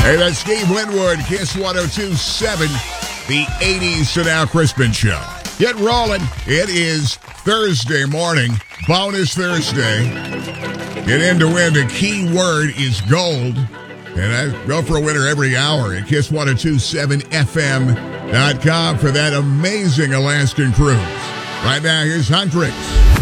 Hey, that's Steve Winwood, Kiss 102.7, the 80s to Now Crispin Show. Get rolling. It is Thursday morning, bonus Thursday. Get in to win. The key word is gold. And I go for a winner every hour at Kiss1027FM.com for that amazing Alaskan cruise. Right now, here's Huntrix.